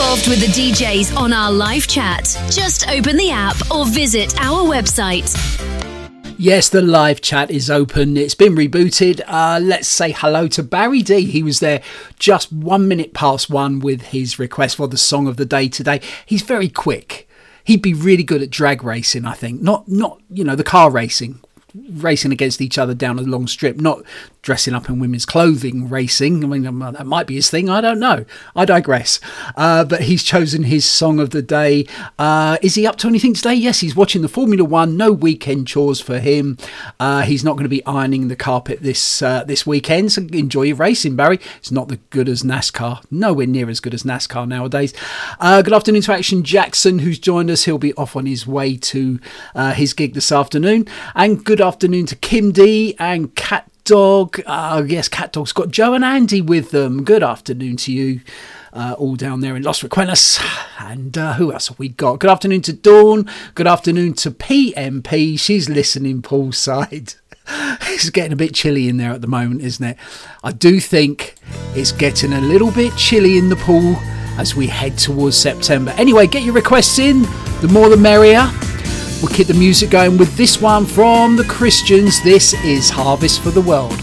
involved with the DJs on our live chat. Just open the app or visit our website. Yes, the live chat is open. It's been rebooted. Let's say hello to Barry D. He was there just 1 minute past 1 with his request for the song of the day today. He's very quick. He'd be really good at drag racing, I think. Not the car racing against each other down a long strip, not dressing up in women's clothing racing. I mean, that might be his thing. I don't know. I digress. But he's chosen his song of the day. Is he up to anything today? Yes, he's watching the Formula One. No weekend chores for him. He's not going to be ironing the carpet this weekend. So enjoy your racing, Barry. It's not as good as NASCAR. Nowhere near as good as NASCAR nowadays. Good afternoon to Action Jackson, who's joined us. He'll be off on his way to his gig this afternoon. And good afternoon to Kim D and Cat Dog. Yes, Cat Dog's got Joe and Andy with them. Good afternoon to you all down there in Los Requenas. And who else have we got? Good afternoon to Dawn. Good afternoon to PMP. She's listening poolside. It's getting a bit chilly in there at the moment, isn't it? I do think it's getting a little bit chilly in the pool as we head towards September. Anyway, get your requests in. The more the merrier. We'll keep the music going with this one from the Christians. This is Harvest for the World.